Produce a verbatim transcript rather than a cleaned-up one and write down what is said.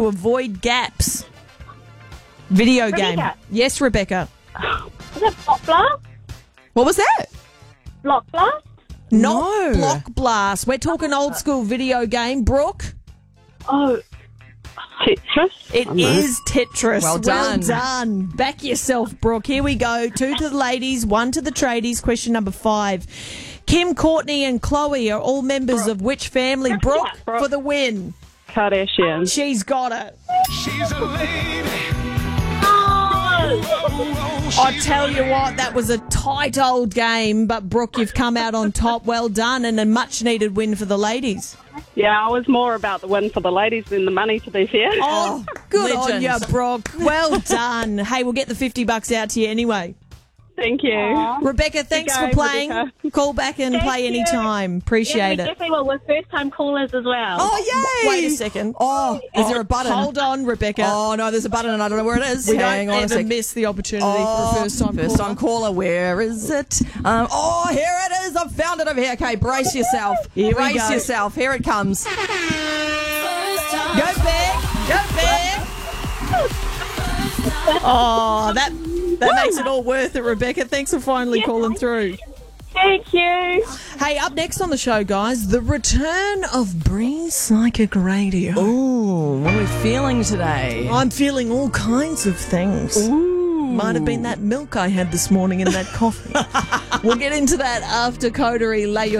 to avoid gaps? Video Rebecca. game. Yes, Rebecca. Is it Block Blast? What was that? Block Blast? Not No. Block Blast. We're talking old school video game. Brooke? Oh, Tetris? It is Tetris. Well done. Well done. Back yourself, Brooke. Here we go. Two to the ladies, one to the tradies. Question number five. Kim, Courtney and Chloe are all members of which family? Brooke, Brooke. for the win. Kardashian. She's got it. She's a lady. I tell you what, that was a tight old game, but Brooke, you've come out on top. Well done, and a much-needed win for the ladies. Yeah, I was more about the win for the ladies than the money, to be fair. Oh, good on legend. you, Brooke. Well done. Hey, we'll get the fifty bucks out to you anyway. Thank you. Rebecca, thanks Good for game, playing. Rebecca. Call back and Thank play you. anytime. Appreciate it. definitely will. We're first-time callers as well. Oh, yay! Wait a second. Oh, is there a button? Hold on, Rebecca. Oh, no, there's a button and I don't know where it is. we Hang don't on a ever sec. miss the opportunity Oh, for a first-time first caller. time caller. Where is it? Um, oh, here it is. I've found it over here. Okay, brace yourself. Here we brace go. yourself. Here it comes. Go back. Go back. Oh, that that makes it all worth it, Rebecca. Thanks for finally calling through. Thank you. Hey, up next on the show, guys, the return of Breeze Psychic Radio. Ooh, what are we feeling today? I'm feeling all kinds of things. Ooh. Might have been that milk I had this morning in that coffee. We'll get into that after Coterie. Lay your